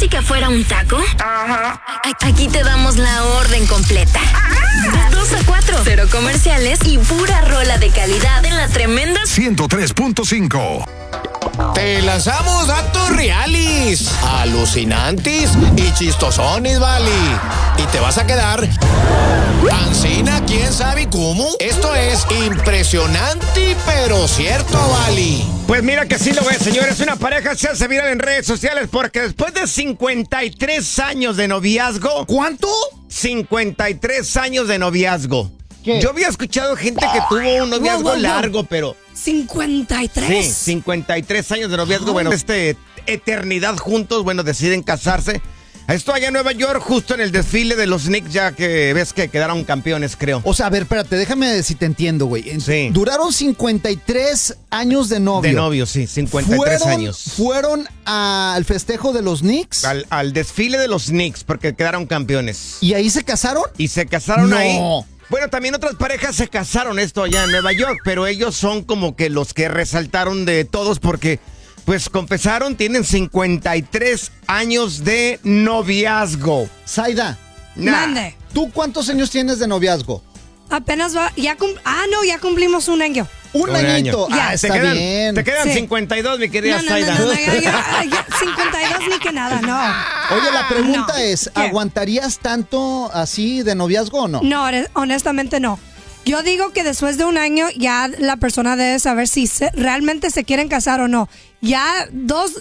música fuera un taco? Ajá. Aquí te damos la orden completa. De 2 a 4, cero comerciales y pura rola de calidad en la tremenda 103.5. Te lanzamos datos reales, alucinantes y chistosones, vale. Y te vas a quedar pancina, quién sabe cómo. Esto es impresionante, pero cierto, vale. Pues mira que sí lo es, señores. Una pareja se hace viral en redes sociales porque después de 53 años de noviazgo... ¿Cuánto? 53 años de noviazgo. ¿Qué? Yo había escuchado gente que tuvo un noviazgo largo, pero... 53. Sí, 53 años de noviazgo. Bueno, eternidad juntos, bueno, deciden casarse. Esto allá en Nueva York, justo en el desfile de los Knicks, ya que ves que quedaron campeones, creo. O sea, a ver, espérate, déjame si te entiendo, güey. Sí. Duraron 53 años de novio. De novio, sí, 53 años. ¿Fueron al festejo de los Knicks? Al desfile de los Knicks, porque quedaron campeones. ¿Y ahí se casaron? Y se casaron No. ahí. Bueno, también otras parejas se casaron esto allá en Nueva York, pero ellos son como que los que resaltaron de todos porque, pues, confesaron, tienen 53 años de noviazgo. Zaida, Mande. ¿tú cuántos años tienes de noviazgo? Apenas va. Ya cumplimos un año. Un añito. Ya. Ah, está bien. Te quedan Sí. 52, mi querida No, Zaida. ya, 52 ni que nada, no. Oye, la pregunta es, ¿Qué? ¿aguantarías tanto así de noviazgo o no? No, honestamente no. Yo digo que después de un año ya la persona debe saber si realmente se quieren casar o no. Ya dos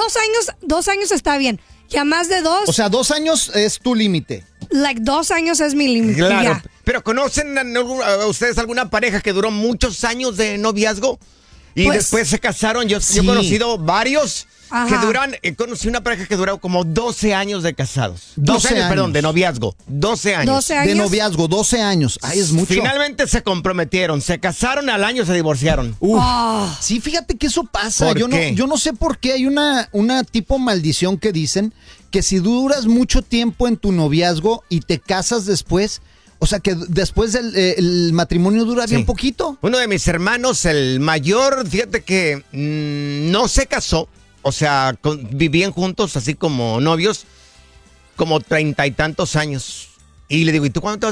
años está bien. Ya más de 2. O sea, 2 años es tu límite. 2 años es mi límite. Claro. Ya. Pero ¿conocen a ustedes alguna pareja que duró muchos años de noviazgo y Pues, después se casaron? Yo he conocido varios Ajá. que duran. Conocí una pareja que duró como 12 años de casados. 12 años, perdón, años. de noviazgo. 12 años. 12 años. De noviazgo, 12 años. Ay, es mucho. Finalmente se comprometieron, se casaron, al año se divorciaron. Uf. Oh. Sí, fíjate que eso pasa. ¿Por qué? Yo no sé por qué hay una tipo maldición que dicen que si duras mucho tiempo en tu noviazgo y te casas después, o sea que después el matrimonio dura bien poquito. Uno de mis hermanos, el mayor, fíjate que no se casó, o sea, vivían juntos así como novios, como 30 y tantos años. Y le digo, ¿y tú cuándo te vas